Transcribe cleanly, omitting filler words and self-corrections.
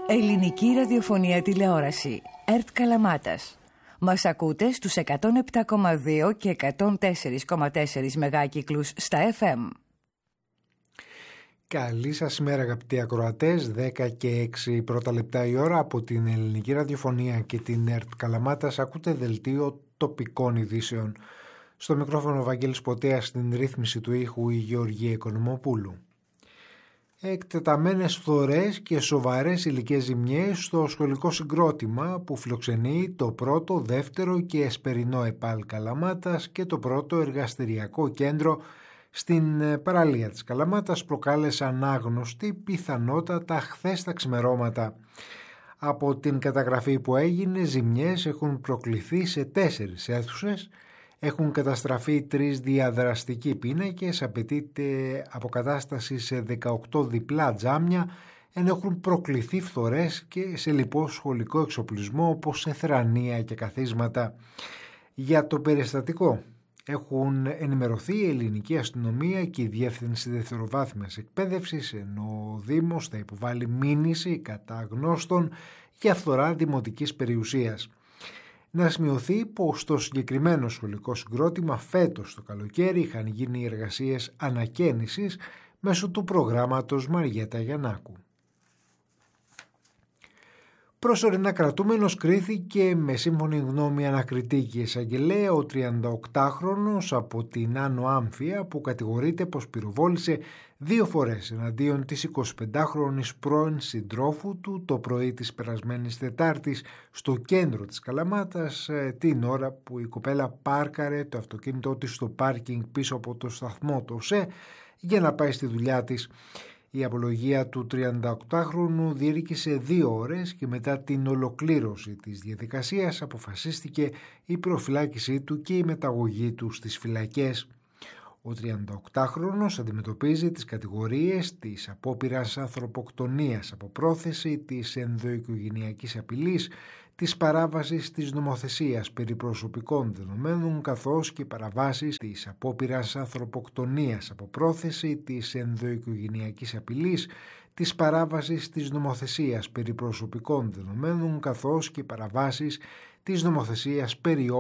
Ελληνική ραδιοφωνία τηλεόραση. ΕΡΤ Καλαμάτας. Μας ακούτε στους 107,2 και 104,4 μεγάκυκλους στα FM. Καλή σας ημέρα αγαπητοί ακροατές, 10 και 6 πρώτα λεπτά η ώρα από την Ελληνική Ραδιοφωνία και την ΕΡΤ Καλαμάτας. Ακούτε δελτίο τοπικών ειδήσεων. Στο μικρόφωνο Βαγγέλης Ποτέας, στην ρύθμιση του ήχου η Γεωργία Οικονομοπούλου. Εκτεταμένες φθορές και σοβαρές υλικές ζημιές στο σχολικό συγκρότημα που φιλοξενεί το πρώτο, δεύτερο και εσπερινό ΕΠΑΛ Καλαμάτας και το πρώτο εργαστηριακό κέντρο στην παραλία της Καλαμάτας προκάλεσαν άγνωστη πιθανότατα χθες τα ξημερώματα. Από την καταγραφή που έγινε, ζημιές έχουν προκληθεί σε 4 αίθουσες, έχουν καταστραφεί 3 διαδραστικοί πίνακες, απαιτείται αποκατάσταση σε 18 διπλά τζάμια, ενώ έχουν προκληθεί φθορές και σε λοιπό σχολικό εξοπλισμό όπως σε θρανία και καθίσματα. Για το περιστατικό έχουν ενημερωθεί η Ελληνική Αστυνομία και η Διεύθυνση Δευτεροβάθμιας Εκπαίδευσης, ενώ ο Δήμος θα υποβάλει μήνυση κατά γνώστων για φθορά δημοτικής περιουσίας. Να σημειωθεί πως στο συγκεκριμένο σχολικό συγκρότημα φέτος το καλοκαίρι είχαν γίνει εργασίες ανακαίνησης μέσω του προγράμματος Μαριέτα Γιαννάκου. Προσωρινά κρατούμενος κρίθηκε με σύμφωνη γνώμη ανακριτή και εισαγγελέα ο 38χρονος από την Άνω Άμφια που κατηγορείται πως πυροβόλησε 2 φορές εναντίον της 25χρονης πρώην συντρόφου του το πρωί της περασμένης Τετάρτης στο κέντρο της Καλαμάτας, την ώρα που η κοπέλα πάρκαρε το αυτοκίνητό της στο πάρκινγκ πίσω από το σταθμό το ΣΕ για να πάει στη δουλειά της. Η απολογία του 38χρονου διήρκησε 2 ώρες και μετά την ολοκλήρωση της διαδικασίας αποφασίστηκε η προφυλάκησή του και η μεταγωγή του στις φυλακές. Ο 38χρονος αντιμετωπίζει τις κατηγορίες της απόπειρας ανθρωποκτονίας από πρόθεση, της ενδοοικογενειακής απειλής, της παράβασης της νομοθεσίας περί προσωπικών δεδομένων καθώς και παραβάσεις της απόπειρας ανθρωποκτονίας από πρόθεση, της ενδοοικογενειακής απειλής, της παράβασης της νομοθεσίας περί προσωπικών δεδομένων καθώς και παραβάσεις της νομοθεσίας περί